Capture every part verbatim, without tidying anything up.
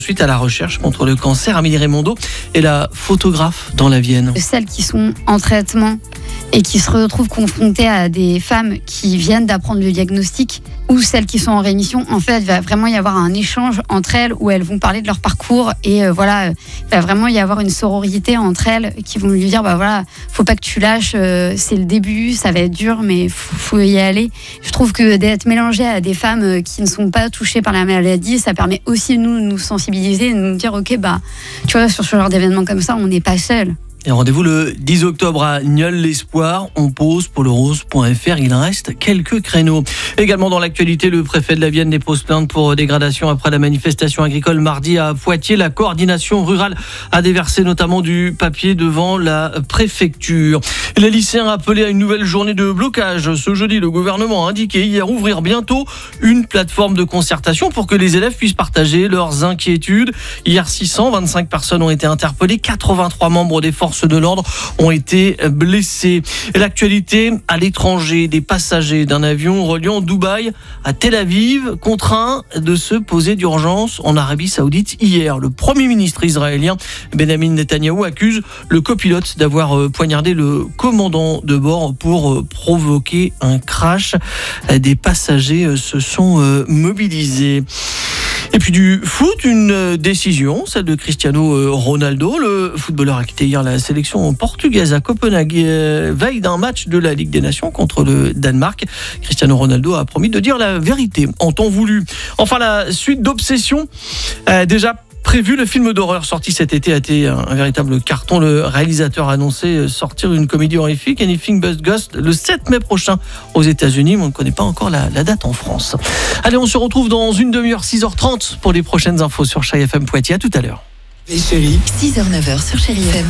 Suite à la recherche contre le cancer, Amélie Raymondo est la photographe dans la Vienne. Celles qui sont en traitement et qui se retrouvent confrontées à des femmes qui viennent d'apprendre le diagnostic ou celles qui sont en rémission, en fait, il va vraiment y avoir un échange entre elles où elles vont parler de leur parcours et euh, voilà, il va vraiment y avoir une sororité entre elles qui vont lui dire, bah voilà, faut pas que tu lâches, euh, c'est le début, ça va être dur, mais faut, faut y aller. Je trouve que d'être mélangé à des femmes qui ne sont pas touchées par la maladie, ça permet aussi nous de nous sensibiliser, de nous dire, ok, bah, tu vois, sur ce genre d'événement comme ça, on n'est pas seul. Et rendez-vous le dix octobre à Nieul-l'Espoir. On pose pour le rose point f r. Il reste quelques créneaux. Également dans l'actualité, le préfet de la Vienne dépose plainte pour dégradation après la manifestation agricole mardi à Poitiers. La coordination rurale a déversé notamment du papier devant la préfecture. Les lycéens appelés à une nouvelle journée de blocage. Ce jeudi, le gouvernement a indiqué hier ouvrir bientôt une plateforme de concertation pour que les élèves puissent partager leurs inquiétudes. Hier, six cent vingt-cinq personnes ont été interpellées. quatre-vingt-trois membres des forces de l'ordre ont été blessés. Et l'actualité à l'étranger, des passagers d'un avion reliant Dubaï à Tel Aviv contraints de se poser d'urgence en Arabie Saoudite hier. Le Premier ministre israélien Benjamin Netanyahou accuse le copilote d'avoir poignardé le commandant de bord pour provoquer un crash. Des passagers se sont mobilisés. Et puis du foot, une décision, celle de Cristiano Ronaldo. Le footballeur a quitté hier la sélection portugaise à Copenhague, veille d'un match de la Ligue des Nations contre le Danemark. Cristiano Ronaldo a promis de dire la vérité en temps voulu. Enfin, la suite d'Obsession, euh, déjà prévu, le film d'horreur sorti cet été a été un, un véritable carton. Le réalisateur a annoncé sortir une comédie horrifique, Anything But Ghost, le sept mai prochain aux États-Unis, mais on ne connaît pas encore la, la date en France. Allez, on se retrouve dans une demi-heure, six heures trente pour les prochaines infos sur Chérie F M Poitiers. À tout à l'heure. Les chéris. six heures neuf heures sur Chérie F M.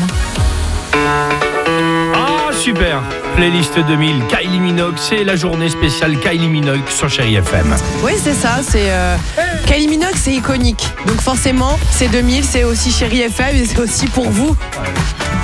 Super, playlist deux mille, Kylie Minogue, c'est la journée spéciale Kylie Minogue sur Chérie F M. Oui, c'est ça, c'est euh, Kylie Minogue, c'est iconique. Donc forcément, c'est deux mille, c'est aussi Chérie F M et c'est aussi pour vous.